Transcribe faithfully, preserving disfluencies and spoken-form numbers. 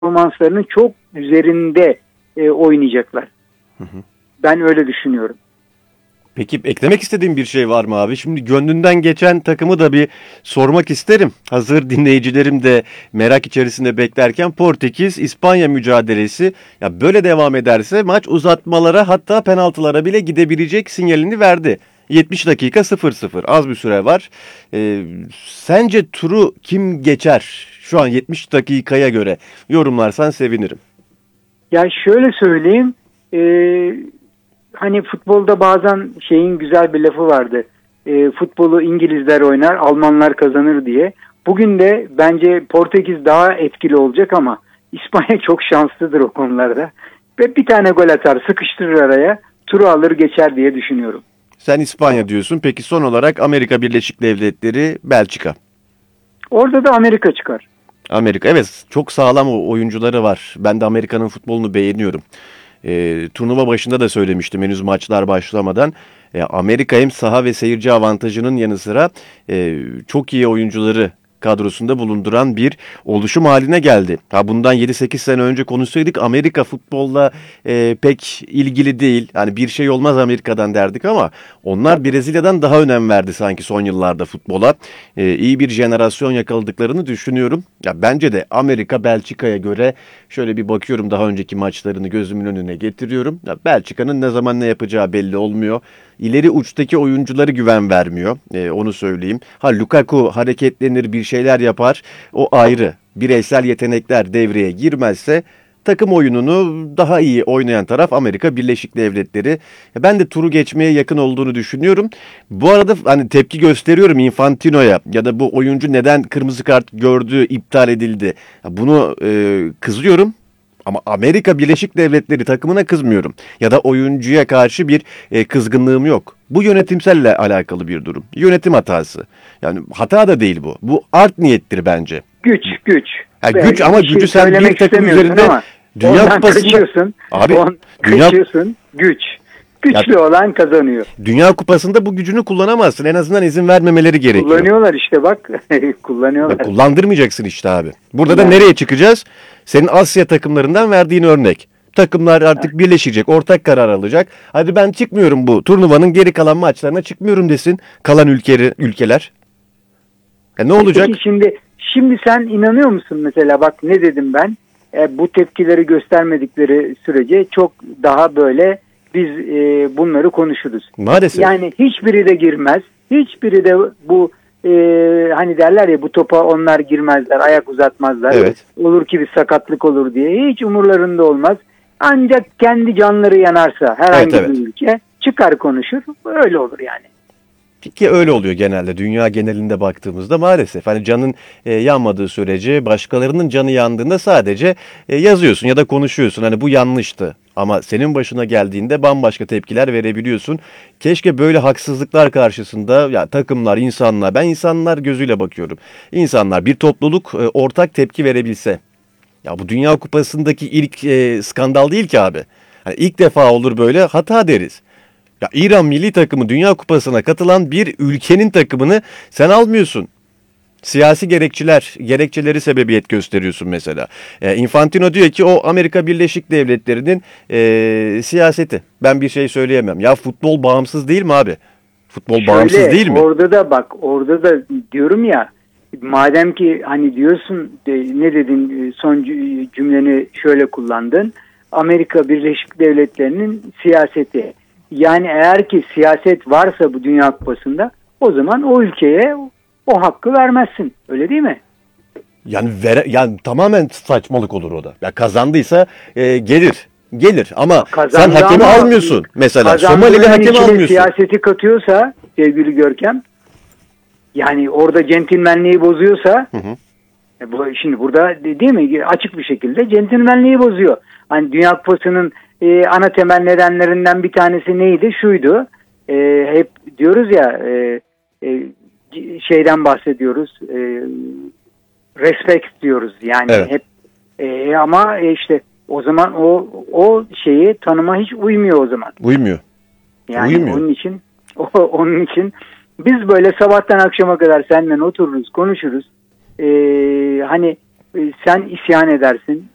performanslarının çok üzerinde e, oynayacaklar. Hı hı. Ben öyle düşünüyorum. Peki eklemek istediğin bir şey var mı abi? Şimdi gönlünden geçen takımı da bir sormak isterim. Hazır dinleyicilerim de merak içerisinde beklerken Portekiz-İspanya mücadelesi. Ya böyle devam ederse maç uzatmalara, hatta penaltılara bile gidebilecek sinyalini verdi. yetmiş dakika sıfır sıfır, az bir süre var. Ee, sence turu kim geçer? Şu an yetmiş dakikaya göre yorumlarsan sevinirim. Ya şöyle söyleyeyim. Eee Hani futbolda bazen şeyin güzel bir lafı vardı. E, futbolu İngilizler oynar, Almanlar kazanır diye. Bugün de bence Portekiz daha etkili olacak ama İspanya çok şanslıdır o konularda. Ve bir tane gol atar, sıkıştırır araya, turu alır geçer diye düşünüyorum. Sen İspanya diyorsun. Peki son olarak Amerika Birleşik Devletleri, Belçika. Orada da Amerika çıkar. Amerika, evet, çok sağlam oyuncuları var. Ben de Amerika'nın futbolunu beğeniyorum. E, turnuva başında da söylemiştim henüz maçlar başlamadan. E, Amerika hem saha ve seyirci avantajının yanı sıra e, çok iyi oyuncuları kadrosunda bulunduran bir oluşum haline geldi. Ha, bundan yedi sekiz sene önce konuşsaydık Amerika futbolla e, pek ilgili değil. Hani bir şey olmaz Amerika'dan derdik ama onlar Brezilya'dan daha önem verdi sanki son yıllarda futbola. E, iyi bir jenerasyon yakaladıklarını düşünüyorum. Ya bence de Amerika Belçika'ya göre, şöyle bir bakıyorum daha önceki maçlarını gözümün önüne getiriyorum. Ya Belçika'nın ne zaman ne yapacağı belli olmuyor. İleri uçtaki oyuncuları güven vermiyor. E, onu söyleyeyim. Ha, Lukaku hareketlenir, bir şeyler yapar. O ayrı. Bireysel yetenekler devreye girmezse takım oyununu daha iyi oynayan taraf Amerika Birleşik Devletleri. Ben de turu geçmeye yakın olduğunu düşünüyorum. Bu arada hani tepki gösteriyorum Infantino'ya, ya da bu oyuncu neden kırmızı kart gördü, iptal edildi. Bunu e, kızıyorum. Ama Amerika Birleşik Devletleri takımına kızmıyorum. Ya da oyuncuya karşı bir e, kızgınlığım yok. Bu yönetimselle alakalı bir durum. Yönetim hatası. Yani hata da değil bu. Bu art niyettir bence. Güç, güç. Ha, güç ama gücü sen bir takım üzerinde Dünya Kupası'nda... Kaçıyorsun, abi, on, dünya... kaçıyorsun, güç. Güçlü ya, olan kazanıyor. Dünya Kupası'nda bu gücünü kullanamazsın. En azından izin vermemeleri gerekiyor. Kullanıyorlar işte bak. Kullanıyorlar. Ya, kullandırmayacaksın işte abi. Burada da nereye çıkacağız? Senin Asya takımlarından verdiğin örnek. Takımlar artık birleşecek, ortak karar alacak. Hadi ben çıkmıyorum bu turnuvanın geri kalan maçlarına, çıkmıyorum desin kalan ülkeleri, ülkeler. Ya ne olacak? Peki şimdi, şimdi sen inanıyor musun mesela, bak ne dedim ben? E, bu tepkileri göstermedikleri sürece çok daha böyle biz e, bunları konuşuruz. Maalesef. Yani hiçbiri de girmez. Hiçbiri de bu e, hani derler ya, bu topa onlar girmezler, ayak uzatmazlar. Evet. Olur ki bir sakatlık olur diye. Hiç umurlarında olmaz. Ancak kendi canları yanarsa herhangi evet, evet. bir ülke çıkar konuşur. Öyle olur yani. Ki öyle oluyor genelde dünya genelinde baktığımızda maalesef. Hani canın e, yanmadığı sürece, başkalarının canı yandığında sadece e, yazıyorsun ya da konuşuyorsun. Hani bu yanlıştı. Ama senin başına geldiğinde bambaşka tepkiler verebiliyorsun. Keşke böyle haksızlıklar karşısında ya takımlar, insanlar, ben insanlar gözüyle bakıyorum. İnsanlar, bir topluluk e, ortak tepki verebilse. Ya bu Dünya Kupası'ndaki ilk e, skandal değil ki abi. Hani ilk defa olur böyle, hata deriz. Ya İran milli takımı Dünya Kupası'na katılan bir ülkenin takımını sen almıyorsun. Siyasi gerekçeler, gerekçeleri sebebiyet gösteriyorsun mesela. E, Infantino diyor ki o Amerika Birleşik Devletleri'nin e, siyaseti. Ben bir şey söyleyemem. Ya futbol bağımsız değil mi abi? Futbol Şöyle, bağımsız değil mi? Orada da bak, orada da diyorum ya, madem ki hani diyorsun de, ne dedin, son cümleni şöyle kullandın. Amerika Birleşik Devletleri'nin siyaseti. Yani eğer ki siyaset varsa bu Dünya Kupası'nda, o zaman o ülkeye o hakkı vermezsin. Öyle değil mi? Yani vere, yani tamamen saçmalık olur o da. Ya kazandıysa e, gelir. Gelir ama Kazandı sen hakemi ama, almıyorsun. Mesela Somalili hakemi almıyorsun. Siyaseti katıyorsa sevgili Görkem, yani orada centilmenliği bozuyorsa, hı hı. E bu, şimdi burada değil mi, açık bir şekilde centilmenliği bozuyor. Hani Dünya Kupası'nın e, ana temel nedenlerinden bir tanesi neydi? Şuydu. E, hep diyoruz ya, e, e, şeyden bahsediyoruz. E, respect diyoruz. Yani evet. hep e, ama işte o zaman o o şeyi tanıma hiç uymuyor o zaman. Uymuyor. Yani uymuyor. onun için o, onun için biz böyle sabahtan akşama kadar seninle otururuz, konuşuruz. E, hani e, sen isyan edersin.